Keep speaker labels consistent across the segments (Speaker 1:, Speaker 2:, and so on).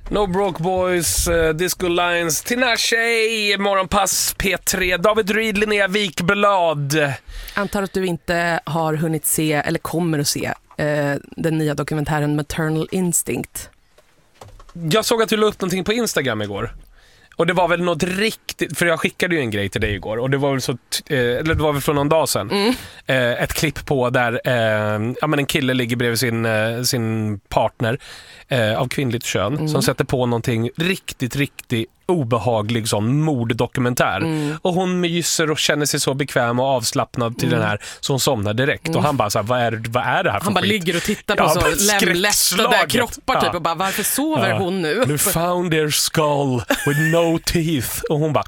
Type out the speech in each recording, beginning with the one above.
Speaker 1: No Broke Boys, Disco Lines, Tinashe, Morgonpass, P3, David Reed, Linnea Wikblad.
Speaker 2: Antar att du inte har hunnit se, eller kommer att se, den nya dokumentären Maternal Instinct.
Speaker 1: Jag såg att du la upp någonting på Instagram igår. Och det var väl något riktigt, för jag skickade ju en grej till dig igår och det var väl så eller det var väl från någon dag sedan. Ett klipp på där en kille ligger bredvid sin partner av kvinnligt kön som sätter på någonting riktigt obehaglig sån morddokumentär. Och hon myser och känner sig så bekväm och avslappnad till den här så hon somnar direkt. Och han bara så här, vad är det här för
Speaker 2: Han bara
Speaker 1: skit?
Speaker 2: ligger och tittar på så lemlästade kroppar typ och bara, varför sover hon nu?
Speaker 1: You found their skull with no teeth. Och hon bara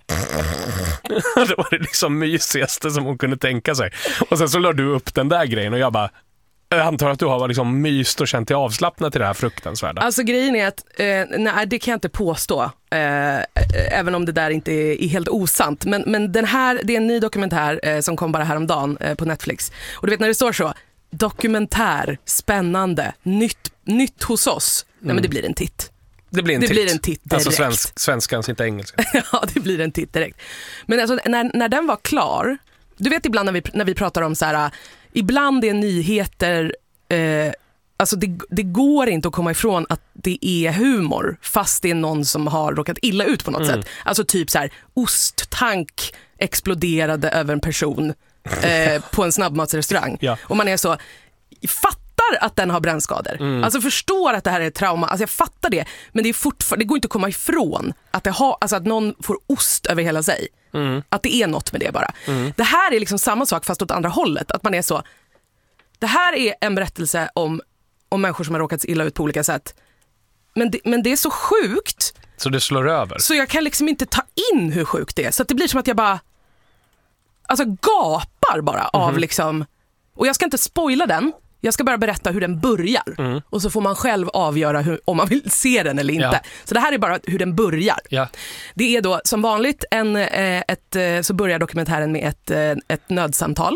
Speaker 1: det var det liksom mysigaste som hon kunde tänka sig. Och sen så la du upp den där grejen och jag bara, jag antar att du har liksom myst och känt dig avslappnad till det här fruktansvärda.
Speaker 2: Alltså grejen är att, nej det kan jag inte påstå, även om det där inte är helt osant. Men den här, det är en ny dokumentär som kom bara häromdagen på Netflix. Och du vet när det står så, dokumentär, spännande, nytt hos oss. Nej men det blir en titt.
Speaker 1: Det blir en titt direkt.
Speaker 2: Alltså
Speaker 1: svenskans inte engelska.
Speaker 2: Ja, det blir en titt direkt. Men alltså när den var klar, du vet ibland när vi pratar om så här, ibland är nyheter, alltså det går inte att komma ifrån att det är humor fast det är någon som har råkat illa ut på något sätt. Alltså typ så här, osttank exploderade över en person på en snabbmatsrestaurang. Ja. Och man är så, fattar att den har brännskador. Alltså förstår att det här är ett trauma. Alltså jag fattar det, men det är fortfarande, det går inte att komma ifrån att alltså att någon får ost över hela sig. Att det är något med det bara. Det här är liksom samma sak fast åt andra hållet. Att man är så, det här är en berättelse om människor som har råkat illa ut på olika sätt. Men det är så sjukt.
Speaker 1: Så det slår över. Så
Speaker 2: jag kan liksom inte ta in hur sjukt det är. Så att det blir som att jag bara alltså gapar bara av liksom. Och jag ska inte spoila den. Jag ska bara berätta hur den börjar. Och så får man själv avgöra om man vill se den eller inte. Ja. Så det här är bara hur den börjar. Ja. Det är då som vanligt så börjar dokumentären med ett nödsamtal.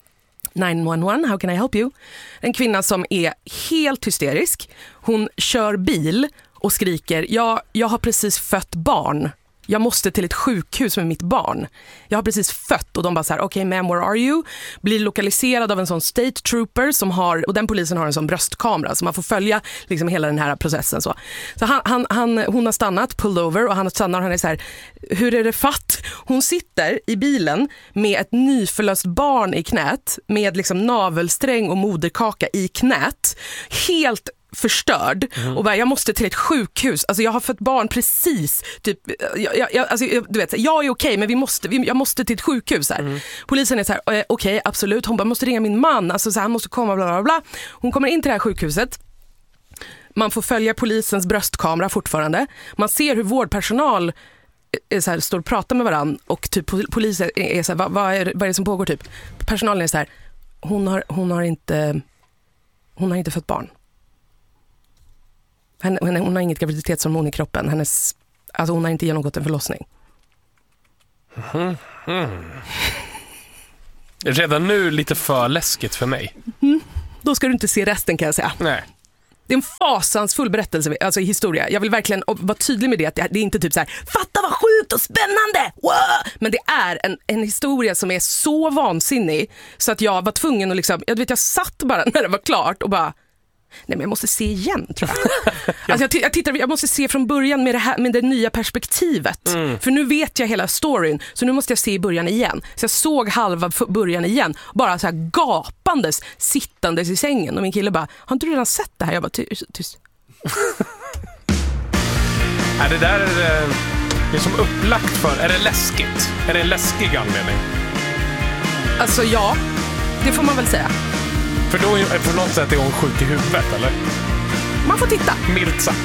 Speaker 2: 911, how can I help you? En kvinna som är helt hysterisk. Hon kör bil och skriker, jag har precis fött barn. Jag måste till ett sjukhus med mitt barn. Jag har precis fött och de bara så här, okej, ma'am, where are you? Blir lokaliserad av en sån state trooper som har, och den polisen har en sån bröstkamera så man får följa liksom hela den här processen så. Så hon har stannat, pulled over, och han stannar och han är så här, hur är det fatt? Hon sitter i bilen med ett nyförlöst barn i knät med liksom navelsträng och moderkaka i knät. Helt förstörd och bara, jag måste till ett sjukhus. Alltså jag har fått barn precis typ, du vet, jag är okej, men jag måste till ett sjukhus här. Polisen är så här, okej, absolut. Hon bara, måste ringa min man, alltså så här, han måste komma, bla bla bla. Hon kommer in till det här sjukhuset. Man får följa polisens bröstkamera fortfarande. Man ser hur vårdpersonal så här, står och pratar med varandra och typ polisen är så här, vad är det som pågår typ? Personalen är så här, hon har inte fått barn. Hon har inget graviditetshormon i kroppen. Alltså hon har inte genomgått en förlossning.
Speaker 1: Redan nu lite för läskigt för mig.
Speaker 2: Då ska du inte se resten, kan jag säga.
Speaker 1: Nej.
Speaker 2: Det är en fasansfull berättelse, alltså historia. Jag vill verkligen vara tydlig med det, att det är inte typ så här, fatta vad sjukt och spännande! Wow! Men det är en historia som är så vansinnig så att jag var tvungen att liksom, jag satt bara när det var klart och bara, nej men jag måste se igen, tror jag. Alltså jag måste se från början med det nya perspektivet. För nu vet jag hela storyn, så nu måste jag se i början igen. Så jag såg halva början igen, bara så här gapandes, sittandes i sängen. Och min kille bara, har inte du redan sett det här? Jag bara, tyst.
Speaker 1: Det där är som upplagt för, är det läskigt? Är det en läskig anledning?
Speaker 2: Alltså ja, det får man väl säga.
Speaker 1: För då på något sätt är hon sjuk i huvudet, eller?
Speaker 2: Man får titta.
Speaker 1: Milt sagt.